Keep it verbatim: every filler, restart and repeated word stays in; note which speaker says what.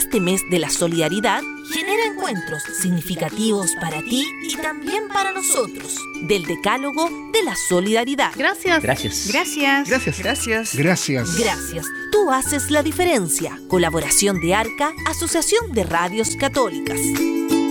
Speaker 1: este mes de la solidaridad, genera encuentros significativos para ti y también para nosotros. Del Decálogo de la Solidaridad.
Speaker 2: Gracias.
Speaker 3: Gracias.
Speaker 2: Gracias.
Speaker 4: Gracias. Gracias.
Speaker 5: Gracias.
Speaker 1: Gracias. Tú haces la diferencia. Colaboración de ARCA, Asociación de Radios Católicas.